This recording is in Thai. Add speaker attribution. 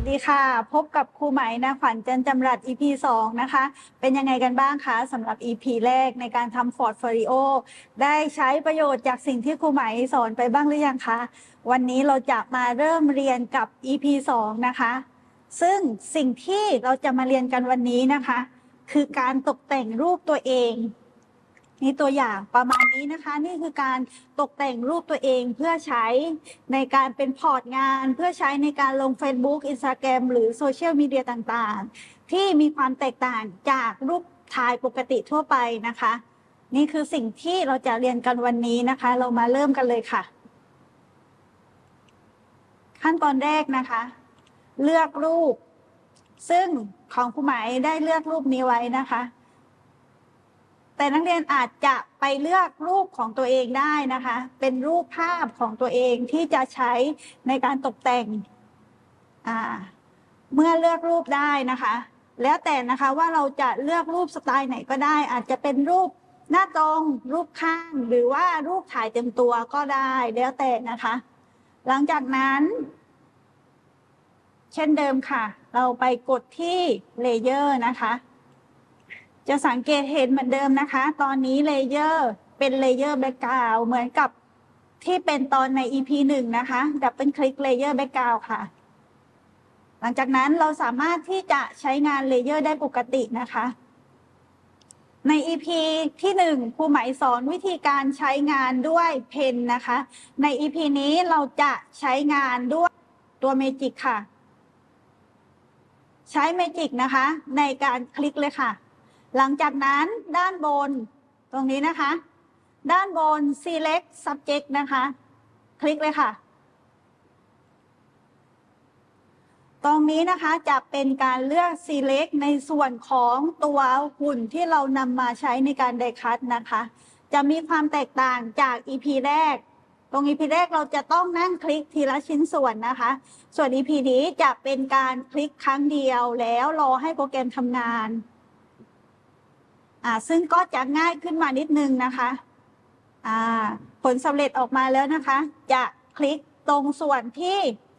Speaker 1: สดีค่ะพบกับครูไหมนะขวัญจันจำรัด EP 2นะคะเป็นยังไงกันบ้างคะสำหรับ EP แรกในการทำพอร์ตโฟลิโอได้ใช้ประโยชน์จากสิ่งที่ครูไหมสอนไปบ้างหรือยังคะวันนี้เราจะมาเริ่มเรียนกับ EP 2นะคะซึ่งสิ่งที่เราจะมาเรียนกันวันนี้นะคะคือการตกแต่งรูปตัวเองนี่ตัวอย่างประมาณนี้นะคะนี่คือการตกแต่งรูปตัวเองเพื่อใช้ในการเป็นพอร์ตงานเพื่อใช้ในการลง Facebook Instagram หรือโซเชียลมีเดียต่างๆที่มีความแตกต่างจากรูปถ่ายปกติทั่วไปนะคะนี่คือสิ่งที่เราจะเรียนกันวันนี้นะคะเรามาเริ่มกันเลยค่ะขั้นตอนแรกนะคะเลือกรูปซึ่งของครูไหมได้เลือกรูปนี้ไว้นะคะแต่นักเรียนอาจจะไปเลือกรูปของตัวเองได้นะคะเป็นรูปภาพของตัวเองที่จะใช้ในการตกแต่งเมื่อเลือกรูปได้นะคะแล้วแต่นะคะว่าเราจะเลือกรูปสไตล์ไหนก็ได้อาจจะเป็นรูปหน้าตรงรูปข้างหรือว่ารูปถ่ายเต็มตัวก็ได้แล้วแต่นะคะหลังจากนั้นเช่นเดิมค่ะเราไปกดที่เลเยอร์นะคะจะสังเกตเห็นเหมือนเดิมนะคะตอนนี้เลเยอร์เป็นเลเยอร์แบ็กกราวด์เหมือนกับที่เป็นตอนใน EP 1นะคะดับเบิลคลิกเลเยอร์แบ็กกราวด์ค่ะหลังจากนั้นเราสามารถที่จะใช้งานเลเยอร์ได้ปกตินะคะใน EP ที่1ครูไหมสอนวิธีการใช้งานด้วยเพนนะคะใน EP นี้เราจะใช้งานด้วยตัวเมจิกค่ะใช้เมจิกนะคะในการคลิกเลยค่ะหลังจากนั้นด้านบนตรงนี้นะคะด้านบน select subject นะคะคลิกเลยค่ะตรงนี้นะคะจะเป็นการเลือก select ในส่วนของตัวหุ่นที่เรานำมาใช้ในการไดคัทนะคะจะมีความแตกต่างจาก EP แรกตรง EP แรกเราจะต้องนั่งคลิกทีละชิ้นส่วนนะคะส่วน EP นี้จะเป็นการคลิกครั้งเดียวแล้วรอให้โปรแกรมทำงานซึ่งก็จะง่ายขึ้นมานิดนึงนะคะผลสำเร็จออกมาแล้วนะคะจะคลิกตรงส่วนที่